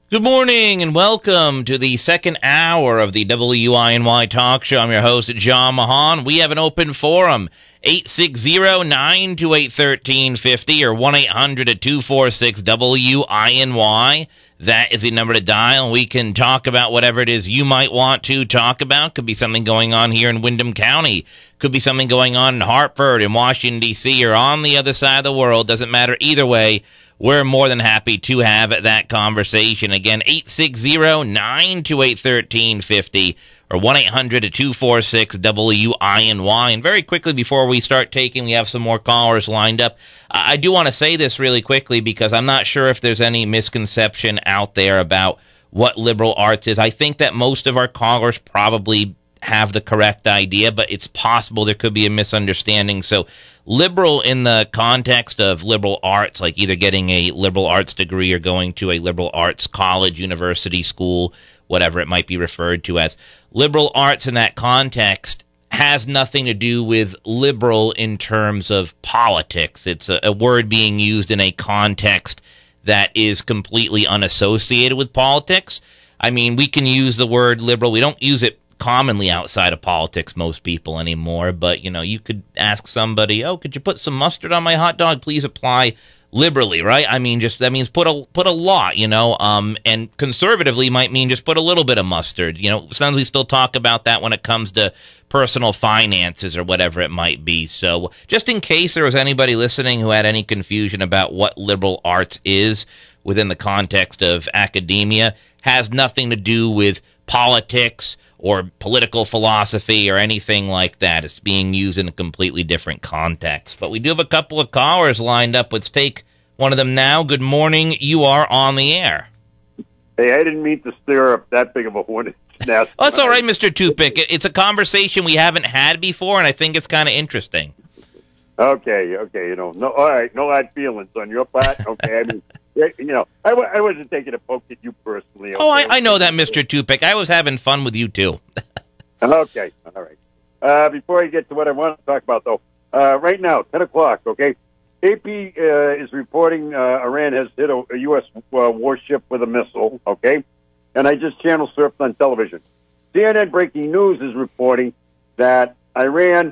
Good morning and welcome to the second hour of the WINY Talk Show. I'm your host, John Mahan. We have an open forum, 860-928-1350 or 1-800-246-WINY. That is the number to dial. We can talk about whatever it is you might want to talk about. Could be something going on here in Windham County. Could be something going on in Hartford, in Washington, D.C., or on the other side of the world. Doesn't matter either way. We're more than happy to have that conversation. Again, 860-928-1350 or 1-800-246-WINY. And very quickly before we start taking, we have some more callers lined up. I do want to say this really quickly because I'm not sure if there's any misconception out there about what liberal arts is. I think that most of our callers probably have the correct idea, but it's possible there could be a misunderstanding. So liberal in the context of liberal arts, like either getting a liberal arts degree or going to a liberal arts college, university, school, whatever it might be referred to as. Liberal arts in that context has nothing to do with liberal in terms of politics. It's a word being used in a context that is completely unassociated with politics. I mean, we can use the word liberal. We don't use it commonly outside of politics, most people anymore, but you could ask somebody, could you put some mustard on my hot dog? Please apply liberally, right? I mean, that means put a lot, and conservatively might mean just put a little bit of mustard. Sometimes we still talk about that when it comes to personal finances or whatever it might be. So just in case there was anybody listening who had any confusion about what liberal arts is within the context of academia, has nothing to do with politics or political philosophy or anything like that. It's being used in a completely different context. But we do have a couple of callers lined up. Let's take one of them now. Good morning. You are on the air. Hey, I didn't mean to stir up that big of a hornet's nest. Oh, it's all right, Mr. Tupic. It's a conversation we haven't had before, and I think it's kind of interesting. Okay. No, all right, no hard feelings on your part. Okay, I mean, I wasn't taking a poke at you personally. Okay? Oh, I know that, Mr. Tupic. I was having fun with you, too. Okay, all right. Before I get to what I want to talk about, though, right now, 10 o'clock, okay, AP is reporting Iran has hit a U.S. warship with a missile, okay? And I just channel surfed on television. CNN Breaking News is reporting that Iran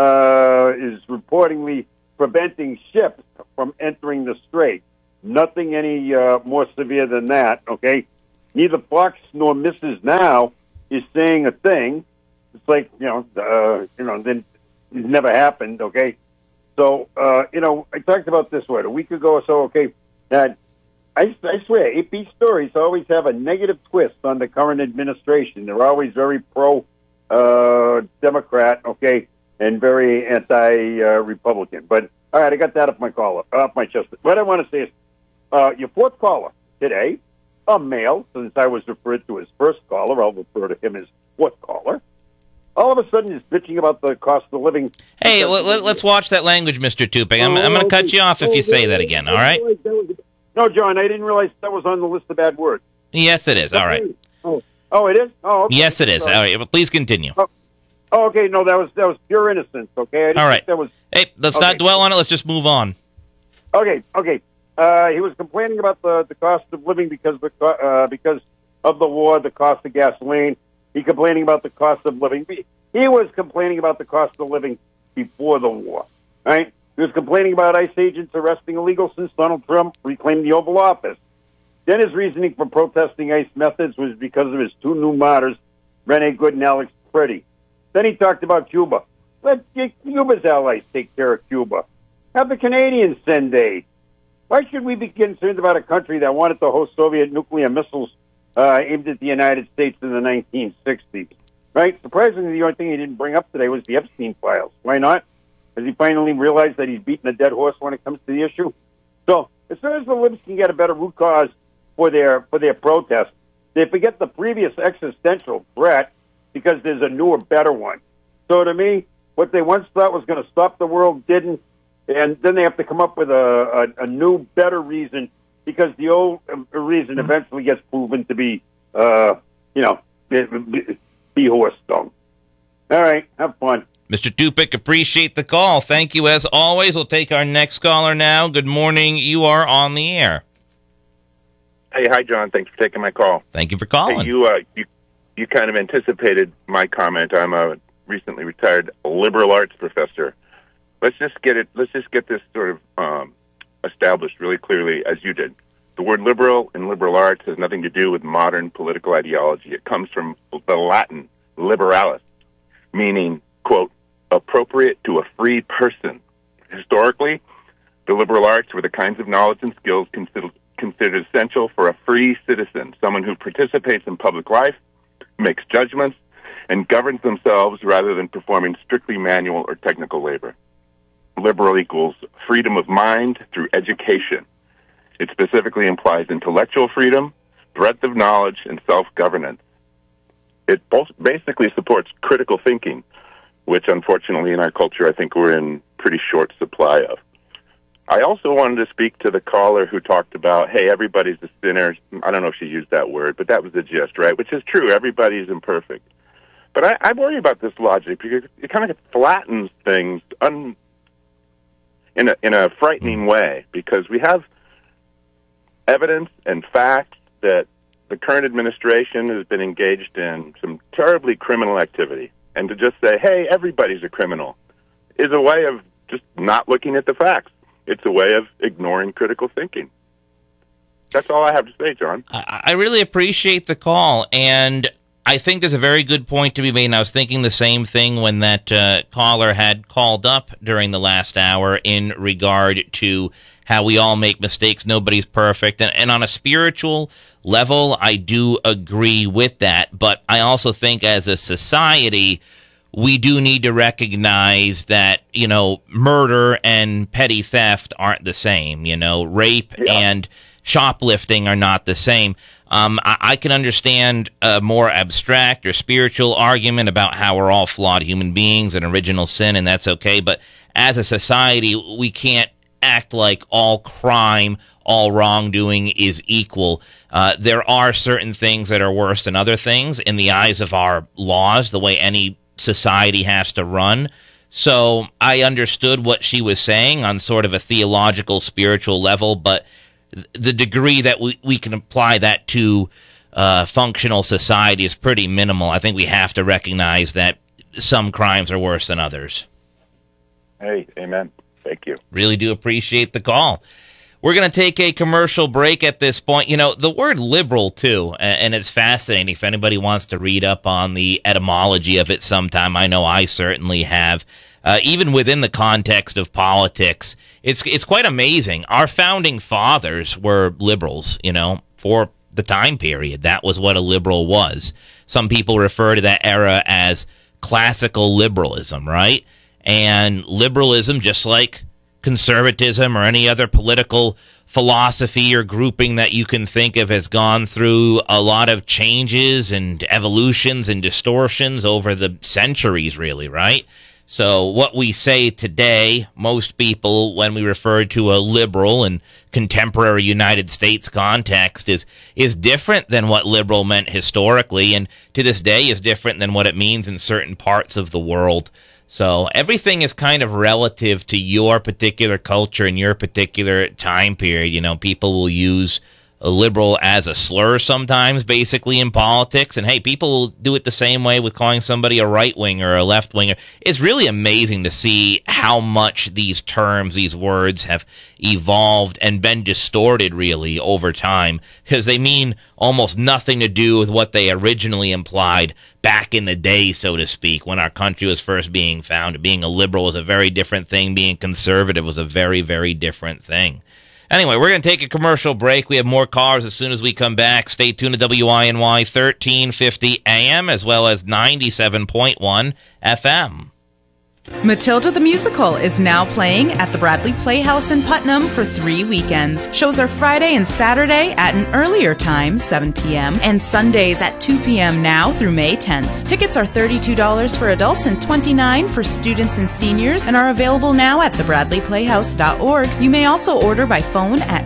is reportedly preventing ships from entering the strait. Nothing any more severe than that, okay? Neither Fox nor Mrs. Now is saying a thing. It's like, then it never happened, okay? So, I talked about this, a week ago or so, okay, that I swear, AP stories always have a negative twist on the current administration. They're always very pro-Democrat, okay, and very anti-Republican. But, all right, I got that off my chest. What I want to say is, your fourth caller today, a male, since I was referred to as first caller, I'll refer to him as fourth caller, all of a sudden is bitching about the cost of living. Hey, let's watch that language, Mr. Tupic. I'm going to cut you off if you say that again, all right? No, John, I didn't realize that was on the list of bad words. Yes, it is. All right. Oh, it is? Oh, okay. Yes, it is. All right, but ple's continue. Oh, okay, no, that was pure innocence, okay? I didn't all right. think that was... Hey, let's not dwell on it. Let's just move on. Okay. He was complaining about the cost of living because of the war, the cost of gasoline. He complaining about the cost of living. He was complaining about the cost of living before the war, right? He was complaining about ICE agents arresting illegals since Donald Trump reclaimed the Oval Office. Then his reasoning for protesting ICE methods was because of his two new martyrs, Rene Good and Alex Pretty. Then he talked about Cuba. Let Cuba's allies take care of Cuba. Have the Canadians send aid. Why should we be concerned about a country that wanted to host Soviet nuclear missiles aimed at the United States in the 1960s? Right? Surprisingly, the only thing he didn't bring up today was the Epstein files. Why not? Has he finally realized that he's beaten a dead horse when it comes to the issue? So, as soon as the libs can get a better root cause for their protest, they forget the previous existential threat because there's a newer, better one. So, to me, what they once thought was going to stop the world didn't, and then they have to come up with a new, better reason because the old reason eventually gets proven to be, be horse dung. All right, have fun. Mr. Tupic, appreciate the call. Thank you as always. We'll take our next caller now. Good morning. You are on the air. Hey, hi, John. Thanks for taking my call. Thank you for calling. Hey, you kind of anticipated my comment. I'm a recently retired liberal arts professor. Let's just get this sort of established really clearly, as you did. The word liberal and liberal arts has nothing to do with modern political ideology. It comes from the Latin liberalis, meaning, quote, appropriate to a free person. Historically, the liberal arts were the kinds of knowledge and skills considered essential for a free citizen, someone who participates in public life, makes judgments, and governs themselves rather than performing strictly manual or technical labor. Liberal equals freedom of mind through education. It specifically implies intellectual freedom, breadth of knowledge, and self-governance. It basically supports critical thinking, which unfortunately in our culture I think we're in pretty short supply of. I also wanted to speak to the caller who talked about, hey, everybody's a sinner. I don't know if she used that word, but that was the gist, right? Which is true. Everybody's imperfect. But I worry about this logic because it kind of flattens things in a frightening way, because we have evidence and facts that the current administration has been engaged in some terribly criminal activity. And to just say, hey, everybody's a criminal, is a way of just not looking at the facts. It's a way of ignoring critical thinking. That's all I have to say, John. I really appreciate the call, and I think there's a very good point to be made. And I was thinking the same thing when that caller had called up during the last hour in regard to how we all make mistakes. Nobody's perfect. And on a spiritual level, I do agree with that. But I also think as a society, we do need to recognize that, murder and petty theft aren't the same. Rape and shoplifting are not the same. I can understand a more abstract or spiritual argument about how we're all flawed human beings and original sin, and that's okay. But as a society, we can't act like all crime, all wrongdoing is equal. There are certain things that are worse than other things in the eyes of our laws, the way any society has to run. So I understood what she was saying on sort of a theological, spiritual level, but the degree that we can apply that to functional society is pretty minimal. I think we have to recognize that some crimes are worse than others. Hey, amen. Thank you. Really do appreciate the call. We're going to take a commercial break at this point. The word liberal, too, and it's fascinating. If anybody wants to read up on the etymology of it sometime, I know I certainly have. Even within the context of politics, it's quite amazing. Our founding fathers were liberals, for the time period. That was what a liberal was. Some people refer to that era as classical liberalism, right? And liberalism, just like conservatism or any other political philosophy or grouping that you can think of, has gone through a lot of changes and evolutions and distortions over the centuries, really, right? So what we say today, most people, when we refer to a liberal in contemporary United States context, is different than what liberal meant historically, and to this day is different than what it means in certain parts of the world. So everything is kind of relative to your particular culture and your particular time period. People will use a liberal as a slur sometimes, basically, in politics. And, hey, people will do it the same way with calling somebody a right-winger or a left-winger. It's really amazing to see how much these terms, these words, have evolved and been distorted, really, over time, because they mean almost nothing to do with what they originally implied back in the day, so to speak, when our country was first being founded. Being a liberal was a very different thing. Being conservative was a very, very different thing. Anyway, we're going to take a commercial break. We have more callers as soon as we come back. Stay tuned to WINY 1350 AM as well as 97.1 FM. Matilda the Musical is now playing at the Bradley Playhouse in Putnam for 3 weekends. Shows are Friday and Saturday at an earlier time, 7 p.m., and Sundays at 2 p.m. now through May 10th. Tickets are $32 for adults and $29 for students and seniors, and are available now at thebradleyplayhouse.org. You may also order by phone at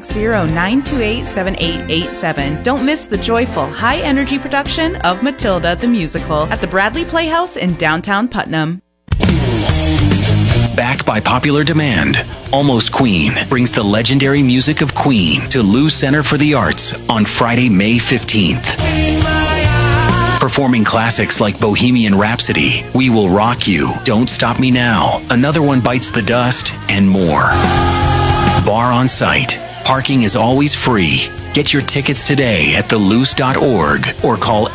860-928-7887. Don't miss the joyful, high-energy production of Matilda the Musical at the Bradley Playhouse in downtown Putnam. Backed by popular demand, Almost Queen brings the legendary music of Queen to Lou Center for the Arts on Friday, May 15th. Performing classics like Bohemian Rhapsody, We Will Rock You, Don't Stop Me Now, Another One Bites the Dust, and more. Bar on site. Parking is always free. Get your tickets today at theloose.org or call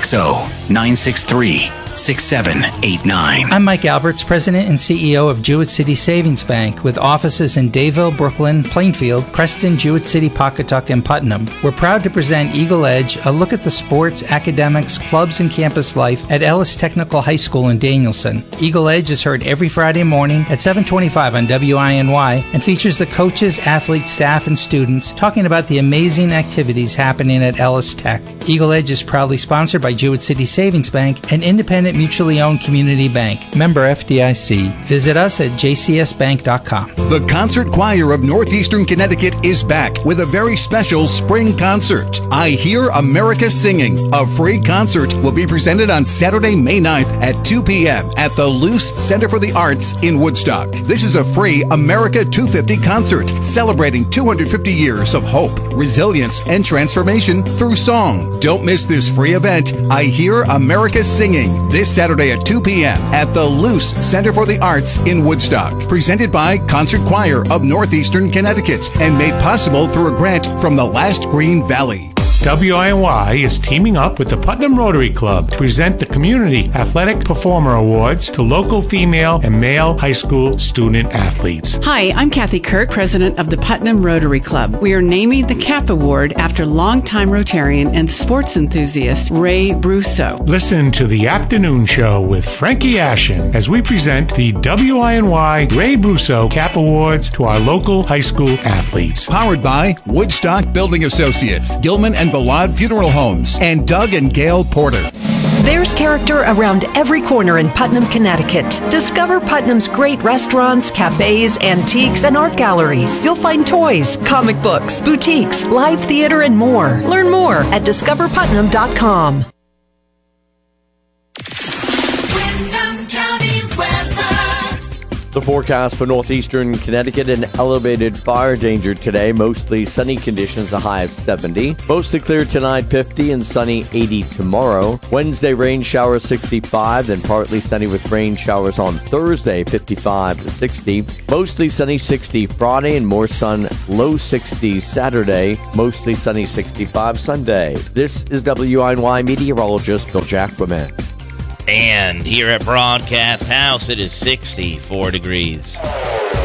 860-963-6789. I'm Mike Alberts, President and CEO of Jewett City Savings Bank, with offices in Dayville, Brooklyn, Plainfield, Preston, Jewett City, Pawcatuck, and Putnam. We're proud to present Eagle Edge, a look at the sports, academics, clubs, and campus life at Ellis Technical High School in Danielson. Eagle Edge is heard every Friday morning at 7:25 on WINY and features the coaches, athletes, staff, and students talking about the amazing activities happening at Ellis Tech. Eagle Edge is proudly sponsored by Jewett City Savings Bank, an independent mutually owned community bank. Member FDIC. Visit us at jcsbank.com. The Concert Choir of Northeastern Connecticut is back with a very special spring concert. I Hear America Singing. A free concert will be presented on Saturday, May 9th at 2 p.m. at the Luce Center for the Arts in Woodstock. This is a free America 250 concert celebrating 250 years of hope, resilience, and transformation through song. Don't miss this free event, I Hear America Singing, this Saturday at 2 p.m. at the Luce Center for the Arts in Woodstock. Presented by Concert Choir of Northeastern Connecticut and made possible through a grant from the Last Green Valley. WINY is teaming up with the Putnam Rotary Club to present the Community Athletic Performer Awards to local female and male high school student athletes. Hi, I'm Kathy Kirk, president of the Putnam Rotary Club. We are naming the CAP Award after longtime Rotarian and sports enthusiast Ray Brusso. Listen to the afternoon show with Frankie Ashen as we present the WINY Ray Brusso CAP Awards to our local high school athletes. Powered by Woodstock Building Associates, Gilman and Valad Funeral Homes, and Doug and Gail Porter. There's character around every corner in Putnam, Connecticut. Discover Putnam's great restaurants, cafes, antiques, and art galleries. You'll find toys, comic books, boutiques, live theater, and more. Learn more at discoverputnam.com. The forecast for northeastern Connecticut: an elevated fire danger today. Mostly sunny conditions, a high of 70. Mostly clear tonight, 50, and sunny, 80 tomorrow. Wednesday, rain showers, 65, then partly sunny with rain showers on Thursday, 55 to 60. Mostly sunny, 60 Friday, and more sun, low 60s Saturday. Mostly sunny, 65 Sunday. This is WINY meteorologist Bill Jacquemin. And here at Broadcast House, it is 64 degrees.